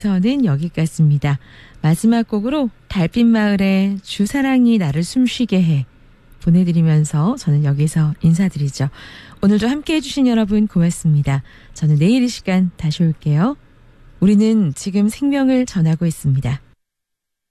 저는 여기까지입니다. 마지막 곡으로 달빛마을의 주사랑이 나를 숨쉬게 해 보내드리면서 저는 여기서 인사드리죠. 오늘도 함께해 주신 여러분 고맙습니다. 저는 내일 이 시간 다시 올게요. 우리는 지금 생명을 전하고 있습니다.